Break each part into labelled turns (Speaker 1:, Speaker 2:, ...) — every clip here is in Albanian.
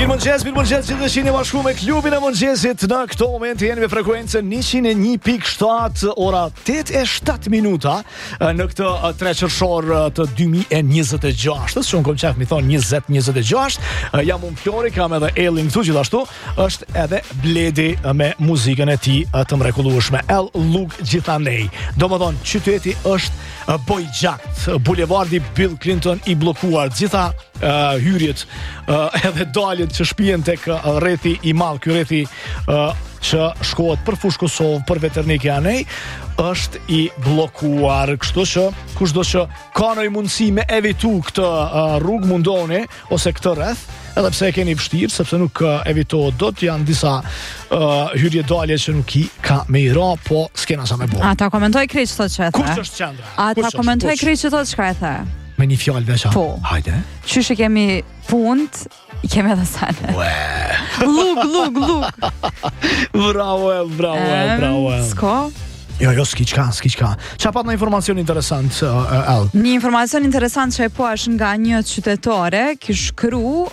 Speaker 1: Mirëmëngjes gjithë që jeni bashku me klubin e mëngjesit. Në këto moment jeni me frekuencën 101.7, ora 8:07 minuta në këtë 3 qershor të 2026. Që unë kom qef mi thonë 2026. Jam unë Flori, kam edhe Elin këtu gjithashtu. Është edhe Bledi me muzikën e tij të mrekullueshme. El Lug gjithanej. Domethënë qyteti është bojgjakt. Bulevardi Bill Clinton i bllokuar. Gjitha hyrjet edhe daljet që shpijen tek rrethi i madh, ky rrethi që shkohet për Fushë Kosovë, për Veternik Janej, është i bllokuar. Kështu që kushdo që ka ndonjë mundësi me evitu këtë rrugë mundoni ose këtë rreth, edhe pse e keni vështirë, sepse nuk evitohet dot, janë disa hyrje dalje që nuk i ka me i ra, po s'kena sa me bo.
Speaker 2: Ata komentoj krejt që thot që e the.
Speaker 1: Kush është qendra?
Speaker 2: Ata komentoj krejt që thot çka e the.
Speaker 1: Me një fjalë veça.
Speaker 2: Po.
Speaker 1: Hajde.
Speaker 2: Qysh e kemi punt, i kemi edhe sane. Lug. Bravo. S'ka?
Speaker 1: Jo, s'ki qka. Qa pat në informacion interesant, El?
Speaker 2: Një informacion interesant që e po është nga një qytetare, kish shkru,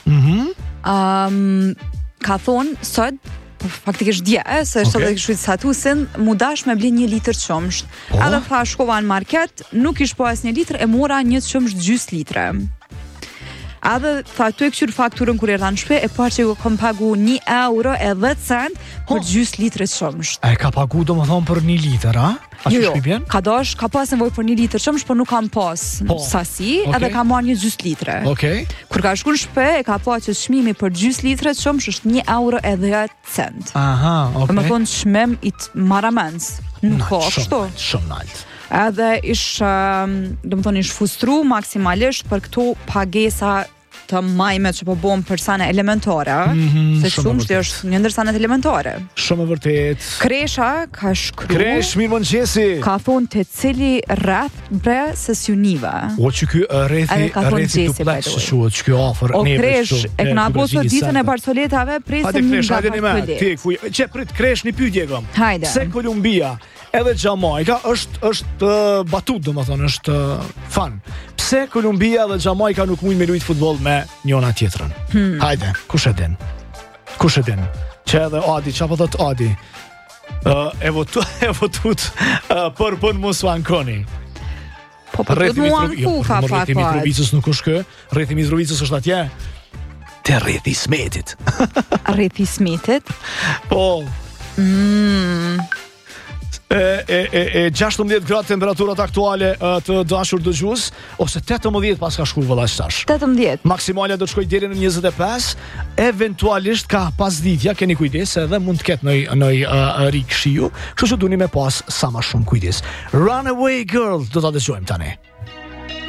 Speaker 2: ka thonë, sot, faktikisht dje, se është edhe kështu statusin, mu dash me bli 1 litër qëmsht. Edhe tha shkova në market, nuk ish po as 1 litër, e mora 1 qëmsht gjys litre. Edhe tha tu e këshur fakturën kur erdha në shpe, e parë që kom pagu 1 euro e 10 cent për gjys litre qëmsht.
Speaker 1: E ka pagu do më thonë për 1 litër, a?
Speaker 2: Jo, ka pas nevojë për 1 litër qëmsht, por nuk kam pas sasi, edhe ka marrë 1 gjys litre. Kur ka shku në shpe, e ka pa që çmimi për gjys litre qëmsht është 1 euro e 10 cent. Dhe më thonë çmim i maramens, nuk ka ashtu.
Speaker 1: Shumë nalt.
Speaker 2: Edhe do më thonë ish frustru maksimalisht për këto pagesa të majme që po bom për sane elementare, se qëmshti është një ndër sanet elementare.
Speaker 1: Shumë e vërtet.
Speaker 2: Kresha ka shkru.
Speaker 1: Kresh, mirë mëngjesi.
Speaker 2: Ka thonë të cili rreth bre sesionive.
Speaker 1: O që ky rrethi të pleç që shuhet, që ky ofër.
Speaker 2: O Kresh, e këna posër ditën e Barcoletave, presim një nga Barcolet.
Speaker 1: Që prit Kresh një pyetje kom.
Speaker 2: Hajde.
Speaker 1: Se Kolumbia edhe Jamaica është batut, do më thonë, është fan. Pse Kolumbia dhe Jamaica nuk mujnë me lujt futbol me njona tjetrën? Hajde, kush e din? Që edhe Adi, që apo thot Adi? E votut për Musuankoni.
Speaker 2: Po për Musuanku ka pak.
Speaker 1: Rrethi Mitrovicës nuk është kë, rrethi Mitrovicës është atje. Te rrethi Smetit.
Speaker 2: Rrethi Smetit?
Speaker 1: Po. 16 gradë temperaturat aktuale të dashur dëgjues, ose 18 pas ka shku vëlla qëtash.
Speaker 2: 18.
Speaker 1: Maksimale do të shkoj deri në 25, eventualisht ka pasditja, keni kujdes edhe mund të ketë në rikëshiu, kështu që duni me pas sa ma shumë kujdes. Runaway Girl, do ta dëgjojmë tani.